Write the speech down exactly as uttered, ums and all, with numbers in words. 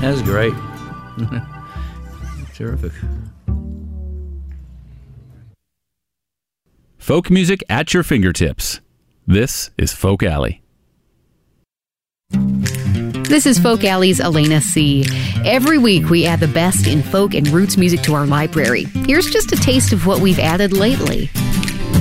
That's great. Terrific. Folk music at your fingertips. This is Folk Alley. This is Folk Alley's Elena C. Every week we add the best in folk and roots music to our library. Here's just a taste of what we've added lately.